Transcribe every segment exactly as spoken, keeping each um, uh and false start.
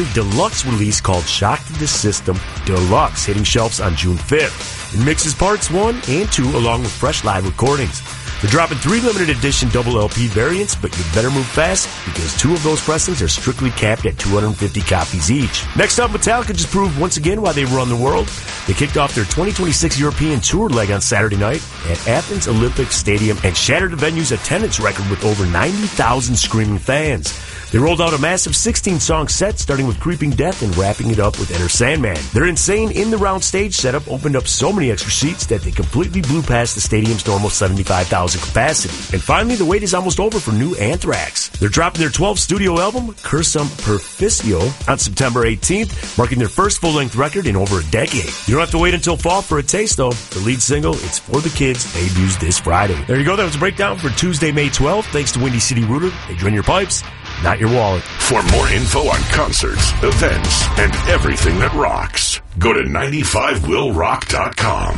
weekly deluxe release called Shock to the System Deluxe, hitting shelves on June fifth. It mixes parts one and two along with fresh live recordings. They're dropping three limited edition double L P variants, but you better move fast because two of those pressings are strictly capped at two hundred fifty copies each. Next up, Metallica just proved once again why they run the world. They kicked off their twenty twenty-six European tour leg on Saturday night at Athens Olympic Stadium and shattered the venue's attendance record with over ninety thousand screaming fans. They rolled out a massive sixteen-song set, starting with Creeping Death and wrapping it up with Enter Sandman. Their insane in-the-round stage setup opened up so many extra seats that they completely blew past the stadium's normal seventy-five thousand capacity. And finally, the wait is almost over for new Anthrax. They're dropping their twelfth studio album, Cursum Perficio, on September eighteenth, marking their first full-length record in over a decade. You don't have to wait until fall for a taste, though. The lead single, It's For the Kids, debuts this Friday. There you go. That was a breakdown for Tuesday, May twelfth. Thanks to Windy City Rooter. They join your pipes, not your wallet. For more info on concerts, events, and everything that rocks, go to ninety-five will rock dot com.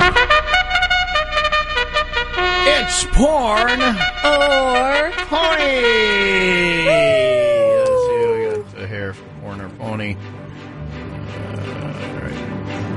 It's porn Or pony. Let's see, we got the hair for porn or pony. Uh, all right.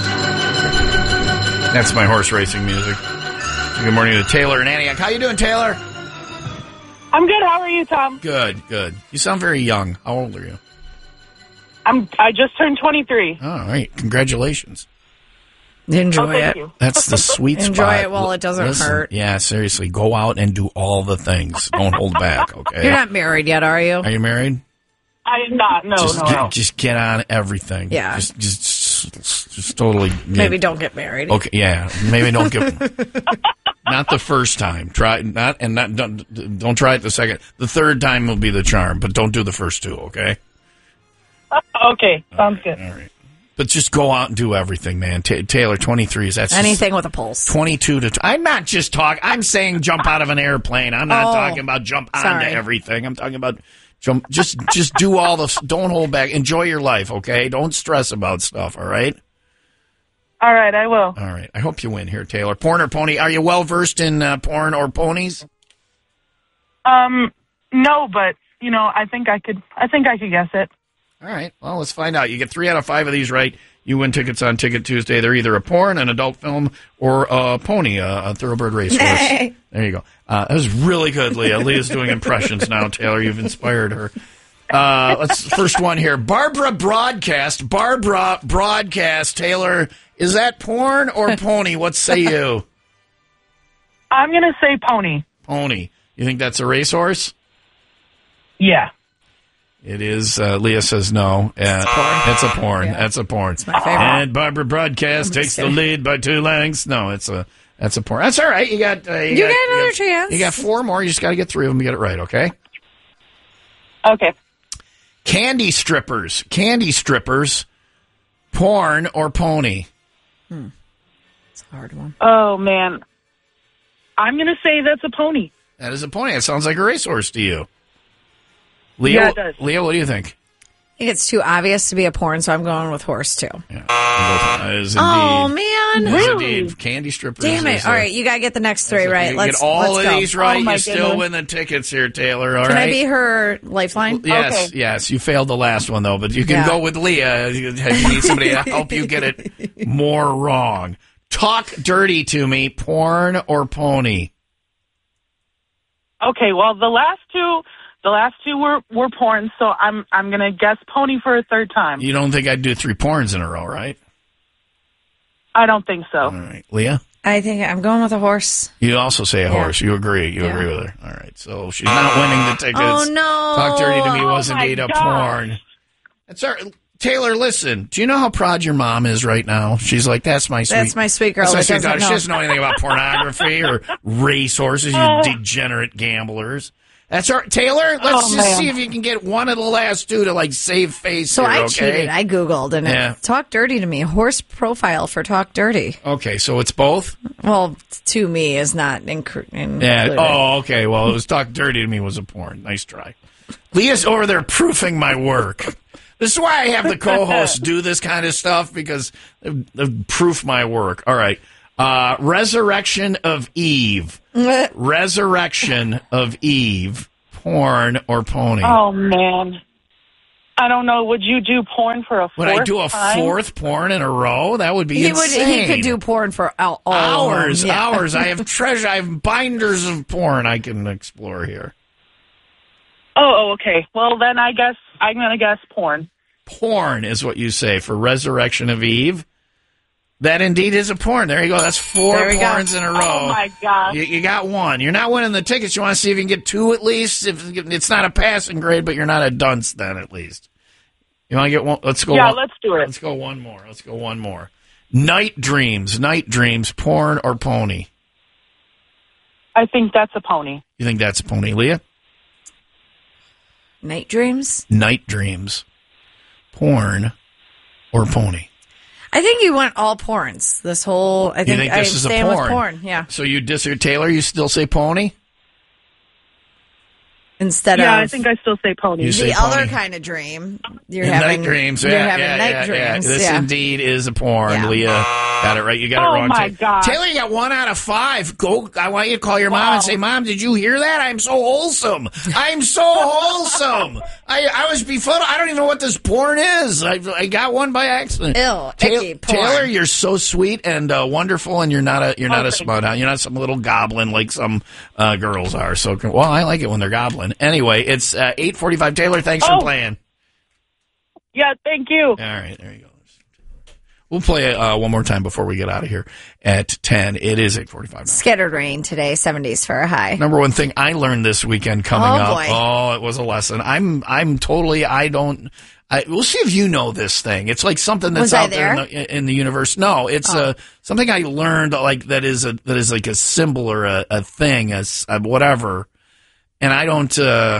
That's my horse racing music. Good morning to Taylor and Antioch. How you doing, Taylor? I'm good. How are you, Tom? Good, good. You sound very young. How old are you? I'm. I just turned twenty-three. All right. Congratulations. enjoy Oh, thank it. you. That's the sweet spot. Enjoy it while it doesn't Listen, hurt. Yeah, seriously. Go out and do all the things. Don't hold back, okay? You're not married yet, are you? Are you married? I am not. No, just, no, get, no. just get on everything. Yeah. Just, just, just totally. Maybe don't get married. Okay. Yeah. Maybe don't get. Not the first time. Try not and not don't, don't try it the second. The third time will be the charm, but don't do the first two. Okay. Okay, sounds good. All right. But just go out and do everything, man. Ta Taylor, twenty-three is that's Anything with a pulse. twenty-two to. T I'm not just talking. I'm saying jump out of an airplane. I'm not Oh, talking about jump onto sorry. everything. I'm talking about jump. Just just do all the. Don't hold back. Enjoy your life. Okay. Don't stress about stuff. All right. All right, I will. All right. I hope you win here, Taylor. Porn or pony? Are you well versed in uh, porn or ponies? Um, no, but you know, I think I could. I think I could guess it. All right. Well, let's find out. You get three out of five of these right. You win tickets on Ticket Tuesday. They're either a porn, an adult film, or a pony, a, a thoroughbred racehorse. There you go. Uh, that was really good, Leah. Leah's doing impressions now, Taylor. You've inspired her. Uh, let's first one here. Barbara Broadcast. Barbara Broadcast. Taylor, is that porn or pony? What say you? I'm gonna say pony. Pony. You think that's a racehorse? Yeah. It is. Uh, Leah says no. Uh, it's a porn. Yeah. That's a porn. It's my favorite. And Barbara Broadcast takes the lead by two lengths. No, it's a that's a porn. That's all right. You got. Uh, you, You got, got another you got, chance. You got four more. You just got to get three of them to get it right. Okay. Okay. Candy strippers. Candy strippers. Porn or pony? It's a hard one. Oh man, I'm gonna say that's a pony. That is a pony. It sounds like a racehorse to you. Leah, Yeah, it does. Leah, what do you think? I think it's too obvious to be a porn, so I'm going with horse too. Yeah. That is indeed. Oh man, That is Really? indeed. Candy strippers. damn it! is All a- right, you gotta get the next three You right. get Let's all let's of go. these right. Oh, my you still goodness. win the tickets here, Taylor. All Can right. I be her lifeline? Yes, Okay. yes. You failed the last one though, but you can Yeah. go with Leah. You you need somebody to help you get it more wrong. Talk dirty to me. Porn or pony? Okay. Well, the last two, the last two were were porn, so I'm I'm gonna guess pony for a third time. You don't think I'd do three porns in a row, right? I don't think so. All right, Leah. I think I'm going with a horse. You also say a Yeah. horse. You agree. You Yeah. agree with her. All right. So she's not winning the tickets. Oh no! Talk dirty to me Oh, was my indeed a gosh. porn. That's all right. Taylor, listen. Do you know how proud your mom is right now? She's like, that's my sweet. That's my sweet girl That's my that sweet doesn't daughter. She know. doesn't know anything about pornography or racehorses, you degenerate gamblers. That's all right. Taylor, let's Oh, just man. see if you can get one of the last two to, like, save face So here, I okay? cheated. I Googled and Yeah. it Talk Dirty to me. Horse profile for Talk Dirty. Okay, so it's both? Well, to me is not incre- included. Yeah. Oh, okay. Well, it was Talk Dirty to Me was a porn. Nice try. Leah's over there proofing my work. This is why I have the co-hosts do this kind of stuff, because they, they proof my work. All right. Uh, Resurrection of Eve. Resurrection of Eve. Porn or pony? Oh man, I don't know. Would you do porn for a fourth Would I do a time? fourth porn in a row? That would be He insane. would. He could do porn for all, all hours, yeah. hours. I have treasure. I have binders of porn I can explore here. Oh, okay. Well, then I guess I'm going to guess porn. Porn is what you say for Resurrection of Eve. That indeed is a porn. There you go. That's four porns in a row. Oh, my gosh. You, you got one. You're not winning the tickets. You want to see if you can get two at least? If it's not a passing grade, but you're not a dunce then at least. You want to get one? Let's go. Yeah, one, let's do it. Let's go one more. Let's go one more. Night Dreams. Night Dreams. Porn or pony? I think that's a pony. You think that's a pony, Leah? Night Dreams? Night Dreams. Porn or pony? I think you want all porns. This whole, I think, You think this I'm is a staying porn? with porn, yeah. So you disagree, Taylor? You still say pony? Instead yeah, of I think I still say pony. You say the pony. other kind of dream. You're The having night dreams. You're Yeah, having yeah, night yeah, dreams. yeah. This yeah. indeed is a porn. Yeah. Leah got it right. You got Oh, it wrong. my Ta- God. Taylor, you got one out of five. Go. I want you to call your mom Wow. and say, "Mom, did you hear that? I'm so wholesome. I'm so wholesome. I, I was befuddled. I don't even know what this porn is. I, I got one by accident. Ew, Ta- icky porn. Taylor, you're so sweet and uh, wonderful, and you're not a you're not Oh, a thank smut hound. You're not some little goblin like some uh, girls are. So, well, I like it when they're goblin. Anyway, it's uh, eight forty-five. Taylor, thanks Oh. for playing. Yeah, thank you. All right, there you go. We'll play it uh, one more time before we get out of here at ten. It is eight forty-five now. Scattered rain today, seventies for a high. Number one thing I learned this weekend coming Oh, up. boy. Oh, it was a lesson. I'm I'm totally, I don't, I, we'll see if you know this thing. It's like something that's Was I out there in there? the, in the universe. No, it's Oh. uh, something I learned like that is a, that is like a symbol or a, a thing, a, s- a whatever. And I don't, uh,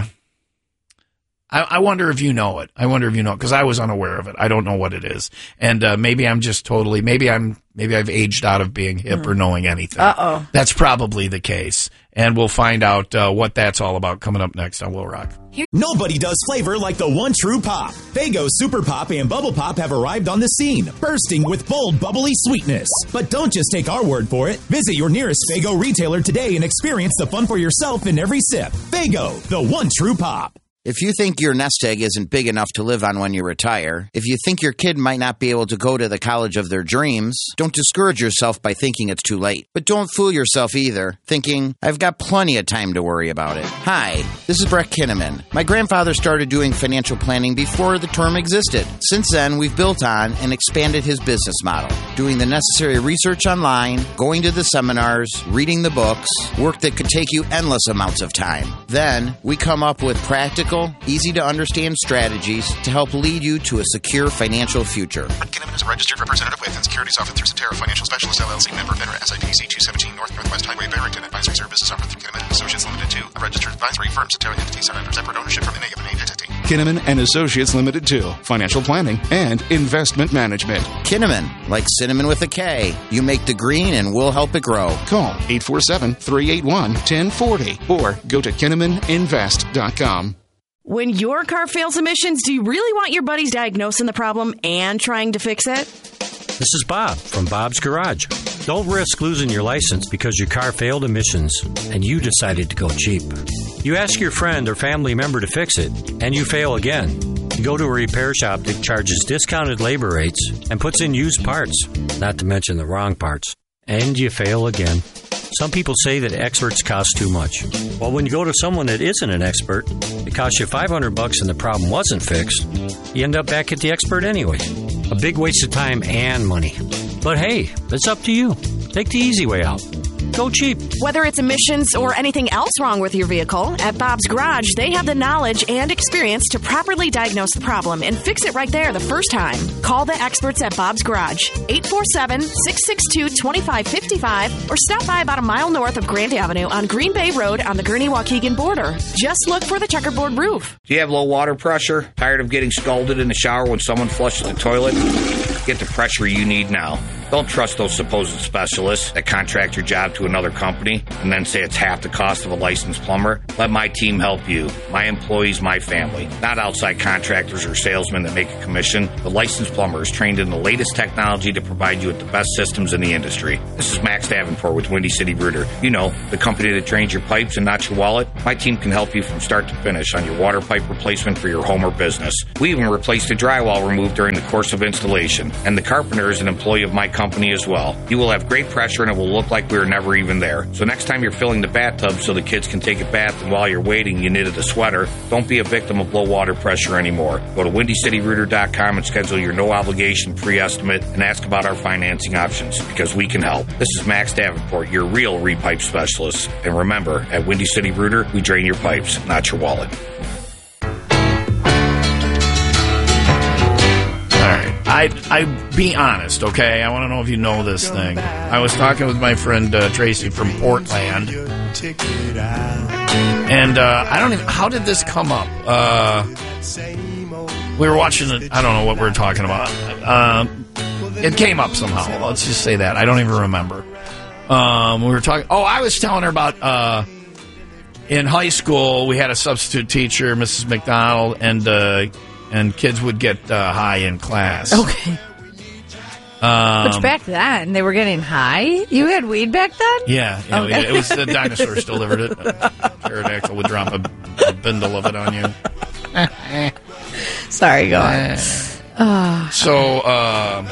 I, I wonder if you know it. I wonder if you know it because I was unaware of it. I don't know what it is, and uh, maybe I'm just totally. Maybe I'm. Maybe I've aged out of being hip or knowing anything. Uh oh. That's probably the case, and we'll find out uh, what that's all about coming up next on Will Rock. Nobody does flavor like the one true pop. Faygo Super Pop and Bubble Pop have arrived on the scene, bursting with bold, bubbly sweetness. But don't just take our word for it. Visit your nearest Faygo retailer today and experience the fun for yourself in every sip. Faygo, the one true pop. If you think your nest egg isn't big enough to live on when you retire, if you think your kid might not be able to go to the college of their dreams, don't discourage yourself by thinking it's too late. But don't fool yourself either, thinking, I've got plenty of time to worry about it. Hi, this is Brett Kinnaman. My grandfather started doing financial planning before the term existed. Since then, we've built on and expanded his business model, doing the necessary research online, going to the seminars, reading the books, work that could take you endless amounts of time. Then, we come up with practical, easy-to-understand strategies to help lead you to a secure financial future. Brett Kinnaman is a registered representative with and securities offered through Cetera Financial Specialists, L L C, member FINRA, S I P C two seventeen North Northwest Highway, Barrington. Advisory services offered through Kinnaman and Associates Limited two, a registered advisory firm. Cetera entities are under separate ownership from any of an entity. Kinnaman and Associates Limited two, financial planning and investment management. Kinnaman, like cinnamon with a K. You make the green and we'll help it grow. Call eight four seven, three eight one, one zero four zero or go to kinnaman invest dot com. When your car fails emissions, do you really want your buddies diagnosing the problem and trying to fix it? This is Bob from Bob's Garage. Don't risk losing your license because your car failed emissions and you decided to go cheap. You ask your friend or family member to fix it, and you fail again. You go to a repair shop that charges discounted labor rates and puts in used parts, not to mention the wrong parts, and you fail again. Some people say that experts cost too much. Well, when you go to someone that isn't an expert, it costs you five hundred bucks and the problem wasn't fixed, you end up back at the expert anyway. A big waste of time and money. But hey, it's up to you. Take the easy way out. Go cheap. Whether it's emissions or anything else wrong with your vehicle, at Bob's Garage, they have the knowledge and experience to properly diagnose the problem and fix it right there the first time. Call the experts at Bob's Garage, eight four seven, six six two, two five five five, or stop by about a mile north of Grant Avenue on Green Bay Road on the Gurnee-Waukegan border. Just look for the checkerboard roof. Do you have low water pressure? Tired of getting scalded in the shower when someone flushes the toilet? Get the pressure you need now. Don't trust those supposed specialists that contract your job to another company and then say it's half the cost of a licensed plumber. Let my team help you. My employees, my family. Not outside contractors or salesmen that make a commission. The licensed plumber is trained in the latest technology to provide you with the best systems in the industry. This is Max Davenport with Windy City Rooter. You know, the company that drains your pipes and not your wallet. My team can help you from start to finish on your water pipe replacement for your home or business. We even replaced the drywall removed during the course of installation. And the carpenter is an employee of my company as well. You will have great pressure and it will look like we were never even there. So next time you're filling the bathtub so the kids can take a bath and while you're waiting you knitted a sweater, don't be a victim of low water pressure anymore. Go to windy city rooter dot com and schedule your no obligation free estimate and ask about our financing options because we can help. This is Max Davenport, your real repipe specialist. And remember, at Windy City Rooter, we drain your pipes, not your wallet. I I be honest, okay? I want to know if you know this thing. I was talking with my friend uh, Tracy from Portland, and uh, I don't even. How did this come up? Uh, we were watching it. I don't know what we were talking about. Uh, it came up somehow. Let's just say that. I don't even remember. Um, we were talking. Oh, I was telling her about uh, in high school we had a substitute teacher, Missus McDonald, and. Uh, And kids would get uh, high in class. Okay. Um, Which back then, they were getting high? You had weed back then? Yeah. You know, Okay. yeah, it was the dinosaurs delivered it. Pterodactyl would drop a, a bindle of it on you. Sorry, go on. Uh, so, um,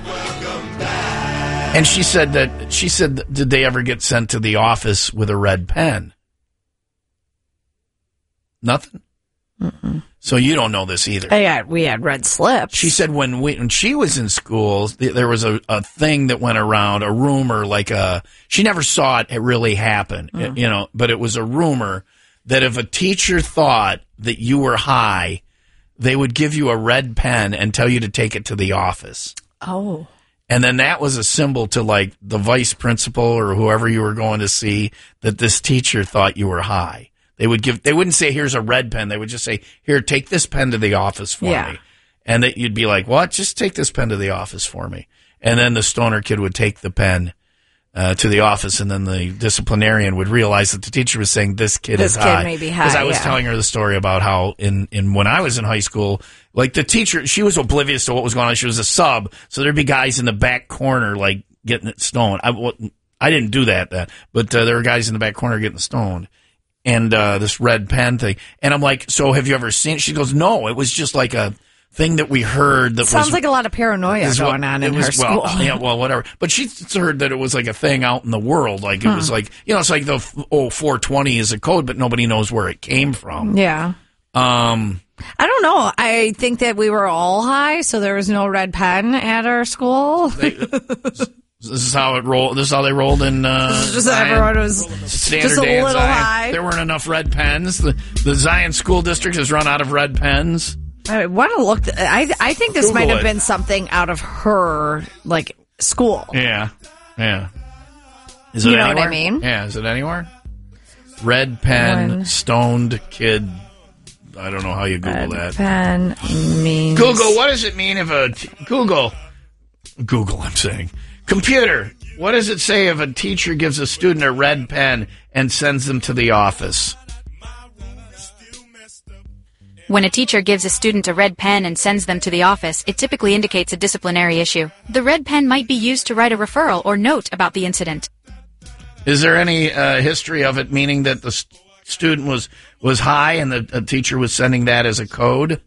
and she said that, she said, that, did they ever get sent to the office with a red pen? Nothing? Mm-mm. So you don't know this either. I had, we had red slips. She said when we, when she was in school, th- there was a, a thing that went around, a rumor, like a, she never saw it really happen, Mm. you know, but it was a rumor that if a teacher thought that you were high, they would give you a red pen and tell you to take it to the office. Oh. And then that was a symbol to like the vice principal or whoever you were going to see that this teacher thought you were high. They would give. They wouldn't say, "Here's a red pen." They would just say, "Here, take this pen to the office for Yeah. me." And that you'd be like, "What? Just take this pen to the office for me." And then the stoner kid would take the pen uh, to the office, and then the disciplinarian would realize that the teacher was saying, "This kid This is kid high." may be high, Because I was yeah. telling her the story about how in in when I was in high school, like the teacher, she was oblivious to what was going on. She was a sub, so there'd be guys in the back corner like getting it stoned. I wa- I didn't do that, then, but uh, there were guys in the back corner getting stoned. And uh, this red pen thing. And I'm like, so have you ever seen it? She goes, no, it was just like a thing that we heard that Sounds was... like a lot of paranoia is going what- on it in was, her school. well, yeah, well, whatever. But she heard that it was like a thing out in the world. Like, it Huh. was like, you know, it's like the, oh, four twenty is a code, but nobody knows where it came from. Yeah. Um, I don't know. I think that we were all high, so there was no red pen at our school. This is how it rolled. This is how they rolled in. Uh, This is just Zion. everyone was Standard just a day in little Zion. high. There weren't enough red pens. The, the Zion School District has run out of red pens. I want to look. Th- I I think this Google might have it. been something out of her like school. Yeah, yeah. Is You it know what anywhere? I mean? Yeah, is it anywhere? Red pen, One. stoned kid. I don't know how you Google Red that. pen means Google, what does it mean if a t- Google? Google, I'm saying. Computer, what does it say if a teacher gives a student a red pen and sends them to the office? When a teacher gives a student a red pen and sends them to the office, it typically indicates a disciplinary issue. The red pen might be used to write a referral or note about the incident. Is there any uh, history of it meaning that the st- student was, was high and the uh, teacher was sending that as a code?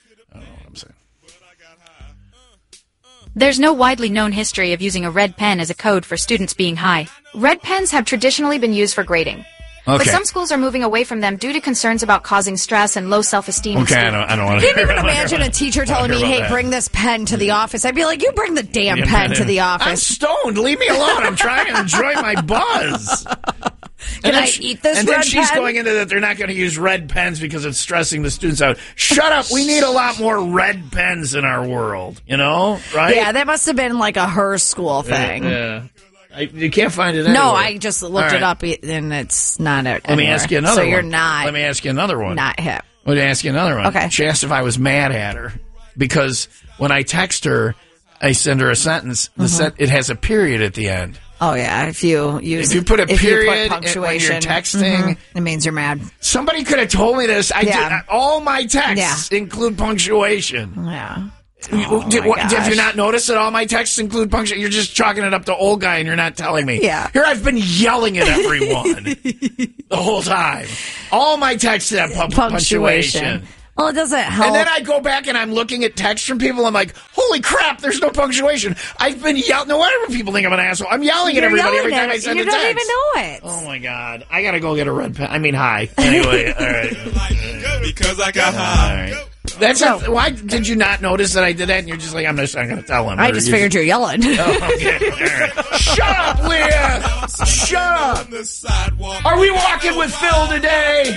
There's no widely known history of using a red pen as a code for students being high. Red pens have traditionally been used for grading. But Okay. some schools are moving away from them due to concerns about causing stress and low self-esteem. in Okay, I students. don't, I don't want I to can't even imagine a teacher telling me, "Hey, bring this pen to the office." I'd be like, "You bring the damn Yeah, pen man, to the I'm office." stoned. Leave me alone. I'm trying to enjoy my buzz. Can then I she- eat this And then red she's pen? going into that they're not going to use red pens because it's stressing the students out. Shut up. We need a lot more red pens in our world. You know, right? Yeah, that must have been like a her school thing. Yeah. yeah. I, you can't find it anywhere. No, I just looked All it right. up, and it's not it. Let me ask you another So one. you're not. Let me ask you another one. Not hip. Let me ask you another one. Okay. She asked if I was mad at her because when I text her, I send her a sentence. The Mm-hmm. sen- it has a period at the end. Oh yeah, if you use If you put a if you put period in- punctuation when you're texting, mhm, it means you're mad. Somebody could have told me this. I Yeah. did. All my texts include punctuation. Yeah. Oh, did, my what, have you gosh. not noticed that all my texts include punctuation? You're just chalking it up to old guy, and you're not telling me. Yeah. Here I've been yelling at everyone the whole time. All my texts have pu- punctuation. Well, it doesn't help. And then I go back and I'm looking at texts from people. I'm like, holy crap, there's no punctuation. I've been yelling. No wonder people think I'm an asshole. I'm yelling You're at everybody yelling every time at I it. send You a don't text. even know it. Oh, my God. I got to go get a red pen. I mean, hi. Anyway, all right. Because I got high. All right. That's So- a, why did you not notice that I did that? And you're just like, I'm just not going to tell him. I Or just you figured you're yelling. Oh, okay. All right. Shut up, Leah! Shut up! Are we walking with Phil today?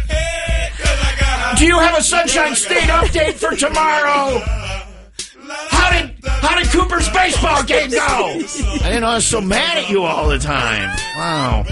Do you have a Sunshine State update for tomorrow? How did how did Cooper's baseball game go? I didn't know I was so mad at you all the time. Wow.